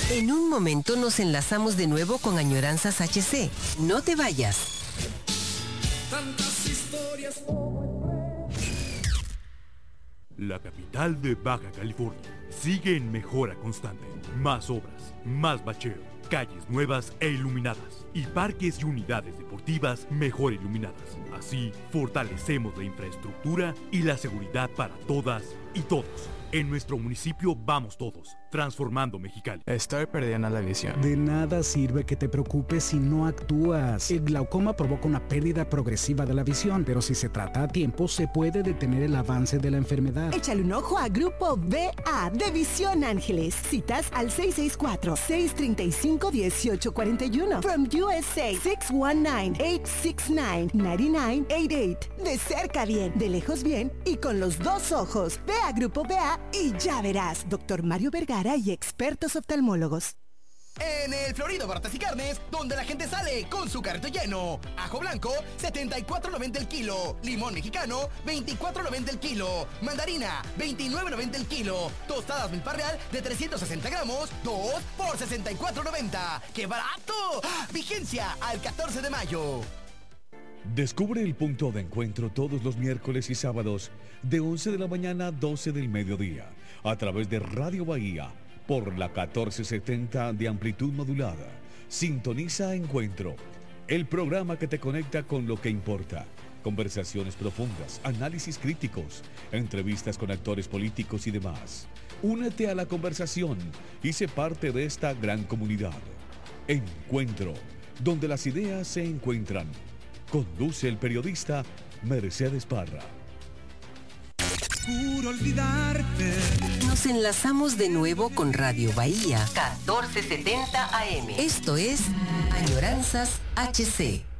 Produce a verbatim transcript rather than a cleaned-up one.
En un momento nos enlazamos de nuevo con Añoranzas H C. No te vayas. Tantas historias. La capital de Baja California sigue en mejora constante. Más obras, más bacheo, calles nuevas e iluminadas y parques y unidades deportivas mejor iluminadas. Así, fortalecemos la infraestructura y la seguridad para todas y todos. En nuestro municipio vamos todos, transformando Mexicali. Estoy perdiendo la visión. De nada sirve que te preocupes si no actúas. El glaucoma provoca una pérdida progresiva de la visión, pero si se trata a tiempo, se puede detener el avance de la enfermedad. Échale un ojo a Grupo B A de Visión Ángeles. Citas al seis seis cuatro, seis tres cinco, uno ocho cuatro uno. From U S A, seis uno nueve, ocho seis nueve, nueve nueve ocho ocho. De cerca bien, de lejos bien y con los dos ojos. Ve a Grupo B A y ya verás. Doctor Mario Vergara y expertos oftalmólogos. En el Florido Bartas y Carnes, donde la gente sale con su carrito lleno. Ajo blanco, setenta y cuatro noventa el kilo. Limón mexicano, veinticuatro noventa el kilo. Mandarina, veintinueve noventa el kilo. Tostadas Milpa Real de trescientos sesenta gramos, dos por sesenta y cuatro noventa. ¡Qué barato! Vigencia al catorce de mayo. Descubre el punto de encuentro todos los miércoles y sábados de once de la mañana a doce del mediodía a través de Radio Bahía por la catorce setenta de amplitud modulada. Sintoniza Encuentro, el programa que te conecta con lo que importa. Conversaciones profundas, análisis críticos, entrevistas con actores políticos y demás. Únete a la conversación y sé parte de esta gran comunidad. Encuentro, donde las ideas se encuentran. Conduce el periodista Mercedes Parra. Juro olvidarte. Nos enlazamos de nuevo con Radio Bahía catorce setenta A M. Esto es Añoranzas H C.